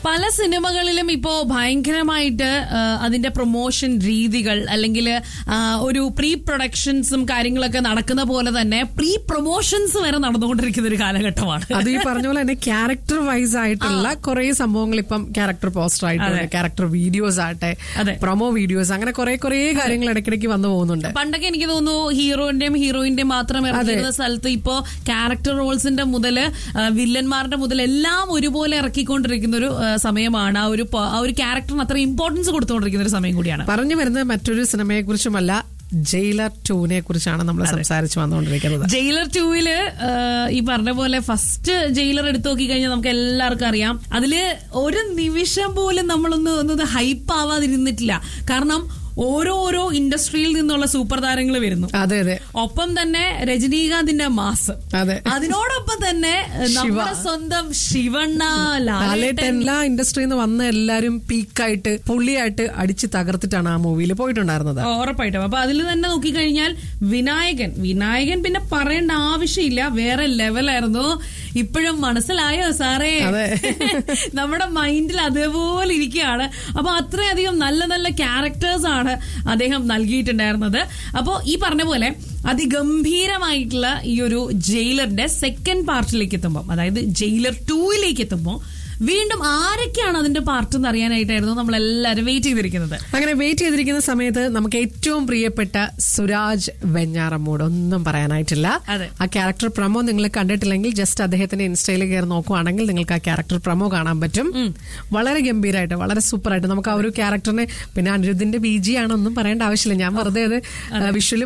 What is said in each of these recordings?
പല സിനിമകളിലും ഇപ്പോ ഭയങ്കരമായിട്ട് അതിന്റെ പ്രൊമോഷൻ രീതികൾ അല്ലെങ്കിൽ ഒരു പ്രീ പ്രൊഡക്ഷൻസും കാര്യങ്ങളൊക്കെ നടക്കുന്ന പോലെ തന്നെ പ്രീ പ്രൊമോഷൻസ് വരെ നടന്നുകൊണ്ടിരിക്കുന്ന ഒരു കാലഘട്ടമാണ്. അത് ഈ പറഞ്ഞ പോലെ തന്നെ ക്യാരക്ടർ വൈസ് ആയിട്ടുള്ള കുറെ സംഭവങ്ങൾ ഇപ്പം ക്യാരക്ടർ പോസ്റ്റർ ആയിട്ട് ക്യാരക്ടർ വീഡിയോസ് ആട്ടെ പ്രൊമോ വീഡിയോസ് അങ്ങനെ കുറെ കാര്യങ്ങൾ ഇടയ്ക്കിടയ്ക്ക് വന്നു പോകുന്നുണ്ട്. പണ്ടൊക്കെ എനിക്ക് തോന്നുന്നു ഹീറോന്റെയും ഹീറോയിന്റെയും മാത്രം ഇറക്കിയിരുന്ന സ്ഥലത്ത് ഇപ്പോ ക്യാരക്ടർ റോൾസിന്റെ മുതല് വില്ലന്മാരുടെ മുതൽ എല്ലാം ഒരുപോലെ ഇറക്കിക്കൊണ്ടിരിക്കുന്ന ഒരു സമയമാണ്. ആ ഒരു ക്യാരക്ടറിന് അത്ര ഇമ്പോർട്ടൻസ് കൊടുത്തുകൊണ്ടിരിക്കുന്ന ഒരു സമയം കൂടിയാണ്. പറഞ്ഞു വരുന്നത് മറ്റൊരു സിനിമയെ കുറിച്ചുമല്ല, ജയിലർ 2-നെ കുറിച്ചാണ് നമ്മൾ സംസാരിച്ച് വന്നുകൊണ്ടിരിക്കുന്നത്. ജയിലർ 2-ല് ഈ പറഞ്ഞ പോലെ ഫസ്റ്റ് ജയിലർ എടുത്തു നോക്കി കഴിഞ്ഞാൽ നമുക്ക് എല്ലാവർക്കും അറിയാം, അതില് ഒരു നിമിഷം പോലും നമ്മളൊന്ന് ഹൈപ്പ് ആവാതിരുന്നിട്ടില്ല. കാരണം ഓരോരോ ഇൻഡസ്ട്രിയിൽ നിന്നുള്ള സൂപ്പർ താരങ്ങൾ വരുന്നു. അതെ അതെ. ഒപ്പം തന്നെ രജനീകാന്തിന്റെ മാസ്, അതെ, അതിനോടൊപ്പം തന്നെ നമ്മുടെ സ്വന്തം ശിവണ്ണ, ലാലേട്ടൻ, എല്ലാ ഇൻഡസ്ട്രിയിൽ നിന്ന് വന്ന എല്ലാരും പീക്കായിട്ട് പുള്ളിയായിട്ട് അടിച്ച് തകർത്തിട്ടാണ് ആ മൂവിയിൽ പോയിട്ടുണ്ടായിരുന്നത്. ഉറപ്പായിട്ടും. അപ്പൊ അതിൽ തന്നെ നോക്കിക്കഴിഞ്ഞാൽ വിനായകൻ പിന്നെ പറയേണ്ട ആവശ്യമില്ല, വേറെ ലെവലായിരുന്നു. ഇപ്പോഴും മനസ്സിലായോ സാറേ? നമ്മുടെ മൈൻഡിൽ അതേപോലെ ഇരിക്കുകയാണ്. അപ്പൊ അത്രയധികം നല്ല നല്ല ക്യാരക്ടേഴ്സ് ആണ് അദ്ദേഹം നൽകിയിട്ടുണ്ടായിരുന്നത്. അപ്പോ ഈ പറഞ്ഞ പോലെ അതിഗംഭീരമായിട്ടുള്ള ഈ ഒരു ജയിലറിന്റെ സെക്കൻഡ് പാർട്ടിലേക്ക് എത്തുമ്പോൾ, അതായത് ജയിലർ 2-ലേക്ക് എത്തുമ്പോൾ വീണ്ടും ആരൊക്കെയാണ് അതിന്റെ പാർട്ട് എന്ന് അറിയാനായിട്ടായിരുന്നു നമ്മളെല്ലാരും വെയിറ്റ് ചെയ്തിരിക്കുന്നത്. അങ്ങനെ വെയിറ്റ് ചെയ്തിരിക്കുന്ന സമയത്ത് നമുക്ക് ഏറ്റവും പ്രിയപ്പെട്ട സുരാജ് വെഞ്ഞാറമ്മൂട് ഒന്നും പറയാനായിട്ടില്ല. ആ ക്യാരക്ടർ പ്രമോ നിങ്ങൾ കണ്ടിട്ടില്ലെങ്കിൽ ജസ്റ്റ് അദ്ദേഹത്തിന്റെ ഇൻസ്റ്റയിൽ കയറി നോക്കുവാണെങ്കിൽ നിങ്ങൾക്ക് ആ ക്യാരക്ടർ പ്രമോ കാണാൻ പറ്റും. വളരെ ഗംഭീരമായിട്ട്, വളരെ സൂപ്പറായിട്ട് നമുക്ക് ആ ഒരു ക്യാരക്ടറിനെ, പിന്നെ അനിരുദ്ധിന്റെ BG ആണൊന്നും പറയേണ്ട ആവശ്യമില്ല. ഞാൻ വെറുതെ അത് വിഷ്വലി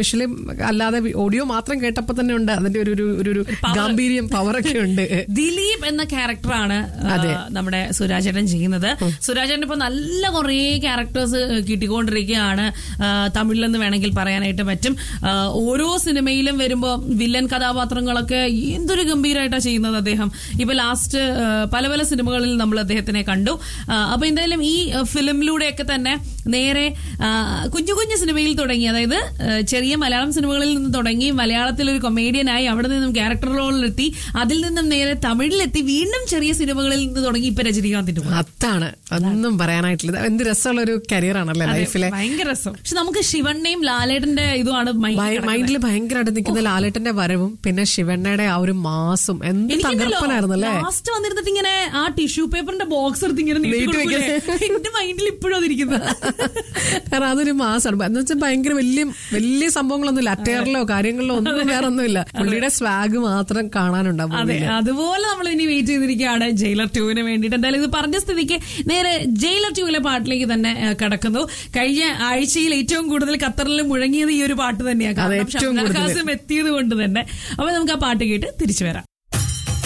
അല്ലാതെ ഓഡിയോ മാത്രം കേട്ടപ്പോ തന്നെ ഉണ്ട് അതിന്റെ ഒരു ഗാംഭീര്യം, പവറൊക്കെ ഉണ്ട്. ദിലീപ് എന്ന ക്യാരക്ടറാണ് നമ്മുടെ സുരാജേട്ടൻ ചെയ്യുന്നത്. സുരാജേട്ടൻ ഇപ്പൊ നല്ല കുറെ ക്യാരക്ടേഴ്സ് കിട്ടിക്കൊണ്ടിരിക്കുകയാണ്. തമിഴിലെന്ന് വേണമെങ്കിൽ പറയാനായിട്ട് പറ്റും. ഓരോ സിനിമയിലും വരുമ്പോ വില്ലൻ കഥാപാത്രങ്ങളൊക്കെ എന്തൊരു ഗംഭീരമായിട്ടാണ് ചെയ്യുന്നത് അദ്ദേഹം. ഇപ്പൊ ലാസ്റ്റ് പല പല സിനിമകളിൽ നമ്മൾ അദ്ദേഹത്തിനെ കണ്ടു. അപ്പൊ എന്തായാലും ഈ ഫിലിമിലൂടെയൊക്കെ തന്നെ നേരെ കുഞ്ഞു കുഞ്ഞു സിനിമയിൽ തുടങ്ങി, അതായത് ചെറിയ മലയാളം സിനിമകളിൽ നിന്ന് തുടങ്ങി മലയാളത്തിൽ ഒരു കൊമേഡിയനായി അവിടെ നിന്നും ക്യാരക്ടർ റോളിലെത്തി, അതിൽ നിന്നും നേരെ തമിഴിലെത്തി, വീണ്ടും ചെറിയ സിനിമകളിൽ നിന്ന് തുടങ്ങി ഇപ്പൊ രജനീകാന്തിന്റെ. അതാണ് ഒന്നും പറയാനായിട്ടില്ല. എന്ത് രസമുള്ള ഒരു കരിയർ ആണല്ലേ ലൈഫിലെ, ഭയങ്കര രസം. പക്ഷെ നമുക്ക് ശിവണ്ണയും ലാലേട്ടന്റെ ഇതുമാണ് മൈൻഡിൽ ഭയങ്കരമായിട്ട് നിൽക്കുന്ന. ലാലേട്ടന്റെ വരവും പിന്നെ ശിവണ്ണയുടെ ആ ഒരു മാസും എന്ത് തകർപ്പനായിരുന്നു അല്ലേ. ലാസ്റ്റ് വന്നിരുന്നിട്ട് ഇങ്ങനെ ആ ടിഷ്യൂ പേപ്പറിന്റെ ബോക്സ് എടുത്ത് ഇങ്ങനെ എന്റെ മൈൻഡിൽ ഇപ്പോഴും അതിരിക്കുന്നത്. കാരണം അതൊരു മാസാണ് എന്ന് വെച്ചാൽ ഭയങ്കര വലിയ സംഭവങ്ങളൊന്നും ഇല്ല, അറ്റയറിലോ കാര്യങ്ങളിലോ ഒന്നും വേറെ ഒന്നുമില്ല, പുള്ളിയുടെ സ്വാഗ് മാത്രം കാണാനുണ്ടാവും. അതുപോലെ നമ്മൾ ഇനി വെയിറ്റ് ചെയ്തിരിക്കുകയാണ് ജയിലർ 2-ന് വേണ്ടിയിട്ട്. എന്തായാലും ഇത് പറഞ്ഞ സ്ഥിതിക്ക് നേരെ ജയിലർ 2-ലെ പാട്ടിലേക്ക് തന്നെ കടക്കുന്നു. കഴിഞ്ഞ ആഴ്ചയിൽ ഏറ്റവും കൂടുതൽ ഖത്തറിൽ മുഴങ്ങിയത് ഈ ഒരു പാട്ട് തന്നെയാണ്, കാരണം എത്തിയത് കൊണ്ട് തന്നെ. അപ്പൊ നമുക്ക് ആ പാട്ട് കേട്ട് തിരിച്ചു വരാം.